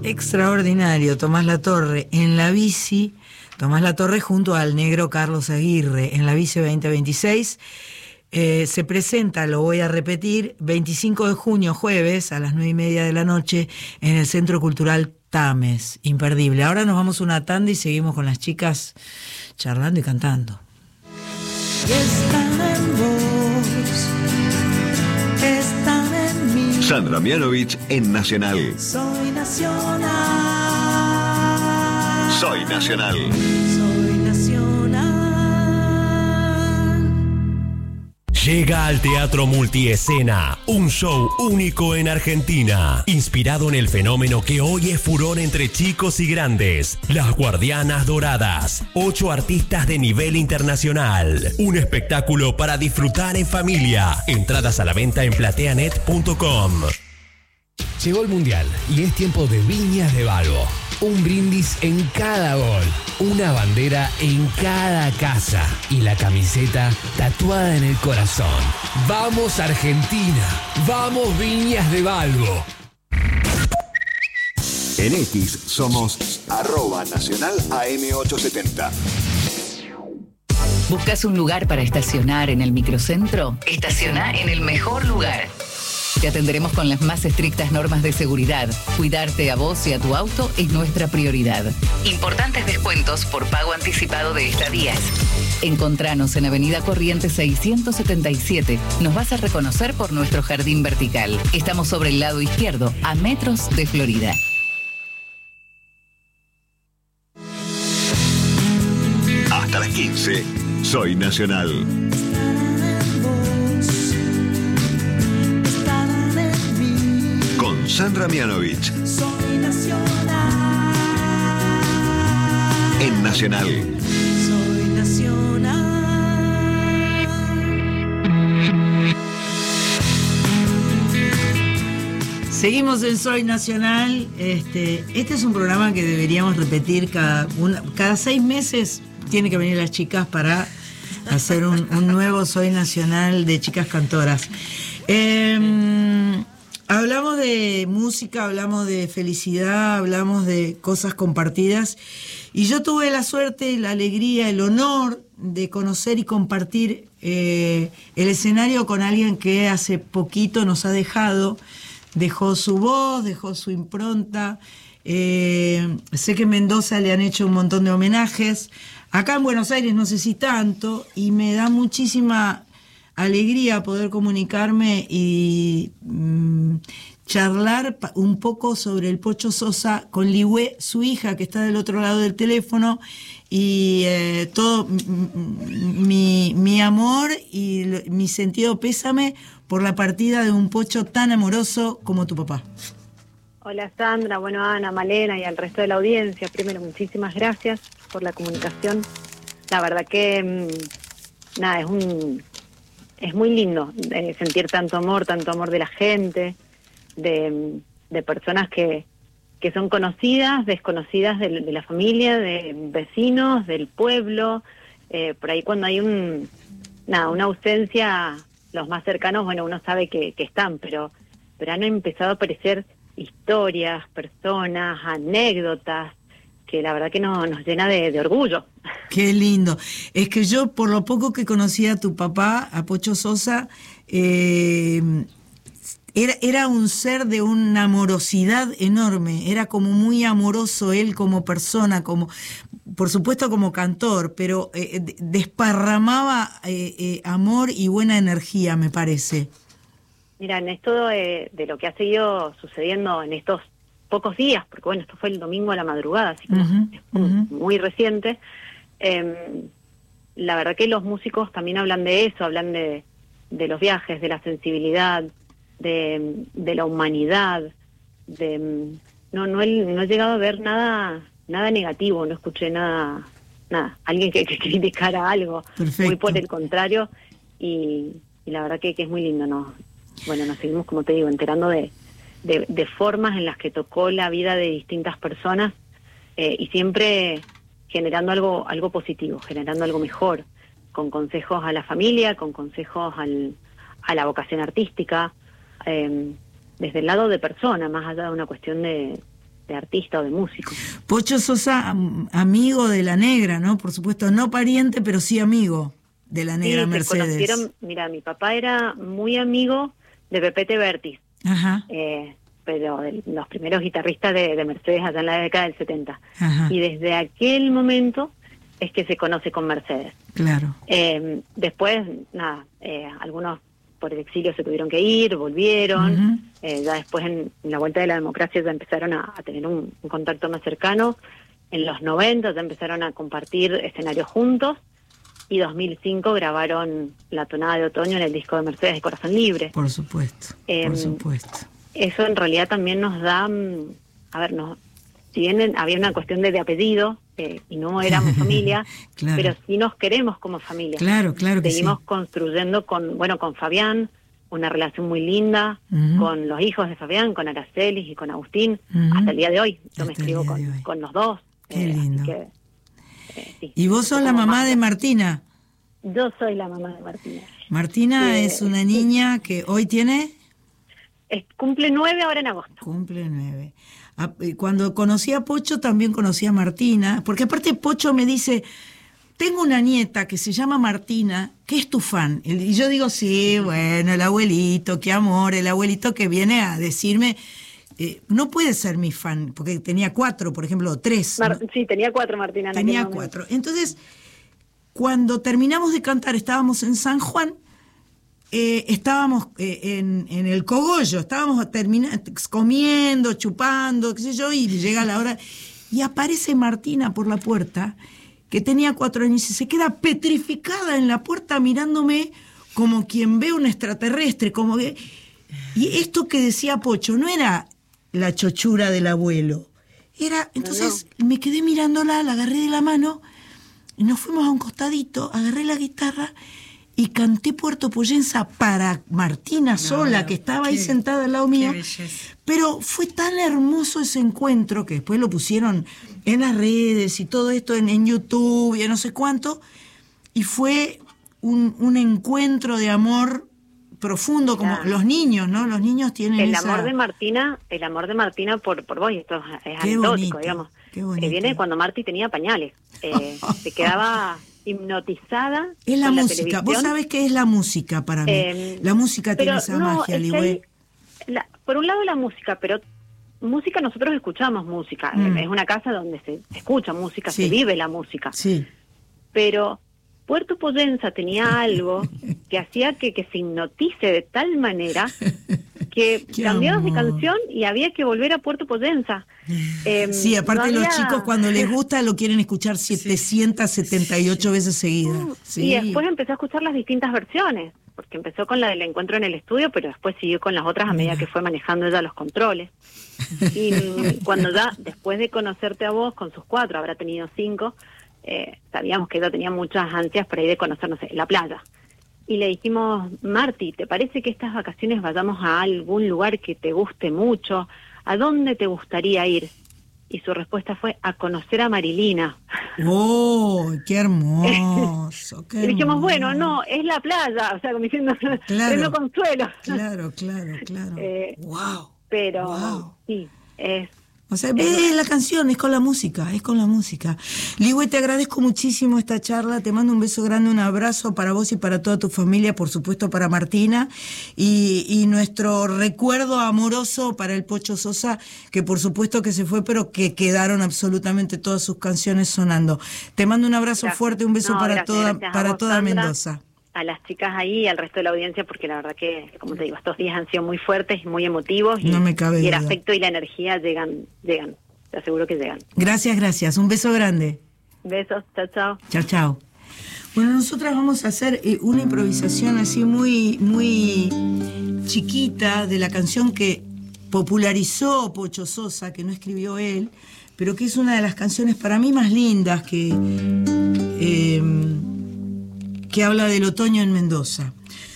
extraordinario. Tomás Latorre en la bici. Tomás Latorre junto al negro Carlos Aguirre en la bici 2026. Se presenta, lo voy a repetir, 25 de junio, jueves, a las 9:30 de la noche, en el Centro Cultural Tames. Imperdible. Ahora nos vamos a una tanda y seguimos con las chicas charlando y cantando. Están en vos, están en mí. Sandra Mianovich en Nacional. Soy nacional. Soy Nacional. Soy nacional. Llega al Teatro Multiescena, un show único en Argentina, inspirado en el fenómeno que hoy es furor entre chicos y grandes, Las Guardianas Doradas, 8 artistas de nivel internacional, un espectáculo para disfrutar en familia, entradas a la venta en plateanet.com. Llegó el Mundial y es tiempo de Viñas de Balbo. Un brindis en cada gol, una bandera en cada casa y la camiseta tatuada en el corazón. ¡Vamos Argentina! ¡Vamos Viñas de Balbo! En X somos @Nacional AM870. ¿Buscas un lugar para estacionar en el microcentro? Estaciona en el mejor lugar. Te atenderemos con las más estrictas normas de seguridad. Cuidarte a vos y a tu auto es nuestra prioridad. Importantes descuentos por pago anticipado de estadías. Encontranos en Avenida Corrientes 677. Nos vas a reconocer por nuestro jardín vertical. Estamos sobre el lado izquierdo, a metros de Florida. Hasta las 15. Soy Nacional. Con Sandra Mianovich. Soy nacional. En Nacional. Soy nacional. Seguimos en Soy Nacional. Este es un programa que deberíamos repetir cada 6 meses. Tiene que venir las chicas para hacer un nuevo Soy Nacional de chicas cantoras. Hablamos de música, hablamos de felicidad, hablamos de cosas compartidas. Y yo tuve la suerte, la alegría, el honor de conocer y compartir el escenario con alguien que hace poquito nos ha dejado. Dejó su voz, dejó su impronta. Sé que en Mendoza le han hecho un montón de homenajes. Acá en Buenos Aires no sé si tanto. Y me da muchísima alegría poder comunicarme y charlar un poco sobre el Pocho Sosa con Ligüe, su hija, que está del otro lado del teléfono, y todo mi amor y mi sentido pésame por la partida de un Pocho tan amoroso como tu papá. Hola Sandra, bueno Ana, Malena y al resto de la audiencia, primero muchísimas gracias por la comunicación. La verdad que nada, es muy lindo sentir tanto amor de la gente, de personas que son conocidas, desconocidas de la familia, de vecinos, del pueblo. Por ahí cuando hay una ausencia, los más cercanos, bueno, uno sabe que están, pero han empezado a aparecer historias, personas, anécdotas, que la verdad que nos llena de orgullo. Qué lindo. Es que yo, por lo poco que conocía a tu papá, a Pocho Sosa, era un ser de una amorosidad enorme. Era como muy amoroso él como persona, como, por supuesto como cantor, pero desparramaba amor y buena energía, me parece. Mira, en esto de lo que ha seguido sucediendo en estos pocos días, porque bueno, esto fue el domingo a la madrugada, así que es muy reciente. La verdad que los músicos también hablan de eso, hablan de los viajes, de la sensibilidad, de la humanidad, no he llegado a ver nada negativo, no escuché nada, alguien que criticara algo. Perfecto. Muy por el contrario, y la verdad que es muy lindo, ¿no? Bueno, nos seguimos, como te digo, enterando de formas en las que tocó la vida de distintas personas, y siempre generando algo positivo, generando algo mejor, con consejos a la familia, con consejos a la vocación artística, desde el lado de persona, más allá de una cuestión de artista o de músico. Pocho Sosa, amigo de la Negra, ¿no? Por supuesto, no pariente, pero sí amigo de la Negra Sí, Mercedes. se conocieron, mira, mi papá era muy amigo de Pepete Bertis, Ajá, pero de los primeros guitarristas de Mercedes allá en la década del 70. ajá, Y desde aquel momento es que se conoce con Mercedes. claro. Después, nada, algunos por el exilio se tuvieron que ir, volvieron. Ujú. Ya después en la vuelta de la democracia ya empezaron a tener un contacto más cercano. En los 90 ya empezaron a compartir escenarios juntos. Y 2005 grabaron La tonada de otoño en el disco de Mercedes de Corazón Libre. Por supuesto, por supuesto. Eso en realidad también nos da, si bien había una cuestión de apellido, y no éramos familia, Claro. pero sí nos queremos como familia. Claro, claro que Seguimos sí. construyendo con Fabián una relación muy linda, Ujú. con los hijos de Fabián, con Aracelis y con Agustín, Ujú. hasta el día de hoy. Yo me Hasta el escribo día de hoy. con los dos. Qué así lindo. que, sí. Y vos sos la Como mamá madre. de Martina. Yo soy la mamá de Martina. Martina es una niña que hoy tiene... Cumple 9 ahora en agosto. Cumple 9. Cuando conocí a Pocho también conocí a Martina, porque aparte Pocho me dice, tengo una nieta que se llama Martina, que es tu fan. Y yo digo, sí, bueno, el abuelito, qué amor, el abuelito que viene a decirme, no puede ser mi fan, porque tenía 4, por ejemplo, o 3. Sí, tenía 4 Martina. en Tenía aquel momento. 4. Entonces, cuando terminamos de cantar, estábamos en San Juan, estábamos en el cogollo, estábamos comiendo, chupando, qué sé yo, y llega la hora, y aparece Martina por la puerta, que tenía 4 años, y se queda petrificada en la puerta mirándome como quien ve un extraterrestre, como que... Y esto que decía Pocho, no era la chochura del abuelo, era... Entonces me quedé mirándola, la agarré de la mano, y nos fuimos a un costadito, agarré la guitarra y canté Puerto Poyensa para Martina sola, que estaba ahí sentada al lado mío. Pero fue tan hermoso ese encuentro, que después lo pusieron en las redes y todo esto en YouTube y no sé cuánto, y fue un encuentro de amor profundo, como Claro. los niños, ¿no? Los niños tienen El esa... amor de Martina por vos, y esto es Qué anecdótico, bonito, digamos, qué que bonito. viene cuando Marti tenía pañales. Se quedaba hipnotizada Es la con música. Vos televisión. sabés qué es la música para mí. La música tiene Pero esa no, magia, es que Ligüe. por un lado la música, pero música, nosotros escuchamos música. Es una casa donde se escucha música, Sí. se vive la música. Sí. Pero Puerto Poyensa tenía algo que hacía que se hipnotice de tal manera que Qué cambiabas de amor. canción y había que volver a Puerto Poyensa. Sí, aparte no los había- chicos cuando les gusta lo quieren escuchar 778 veces seguidas. Sí. Y después empecé a escuchar las distintas versiones, porque empezó con la del encuentro en el estudio, pero después siguió con las otras a medida que fue manejando ella los controles. Y cuando ya, después de conocerte a vos, con sus 4, habrá tenido 5, sabíamos que ella tenía muchas ansias para ir de conocer, no sé, la playa. Y le dijimos, Marti, ¿te parece que estas vacaciones vayamos a algún lugar que te guste mucho? ¿A dónde te gustaría ir? Y su respuesta fue, a conocer a Marilina. ¡Oh, qué hermoso! Qué Y dijimos, hermoso. bueno, no, es la playa, o sea, como diciendo, Claro. no consuelo. Claro. ¡Wow! Pero Wow. sí, es... O sea, ves la canción, es con la música. Ligüe, te agradezco muchísimo esta charla, te mando un beso grande, un abrazo para vos y para toda tu familia, por supuesto para Martina, y nuestro recuerdo amoroso para el Pocho Sosa, que por supuesto que se fue, pero que quedaron absolutamente todas sus canciones sonando. Te mando un abrazo Gracias. fuerte, un beso No, para gracias, toda, gracias a para vos, toda Sandra, Mendoza. a las chicas ahí y al resto de la audiencia, porque la verdad que, como te digo, estos días han sido muy fuertes, muy emotivos, y, No me cabe y el duda. afecto y la energía llegan, te aseguro que llegan. Gracias, un beso grande. Besos, chao. Chao. Bueno, nosotras vamos a hacer una improvisación así muy, muy chiquita de la canción que popularizó Pocho Sosa, que no escribió él, pero que es una de las canciones para mí más lindas que habla del otoño en Mendoza.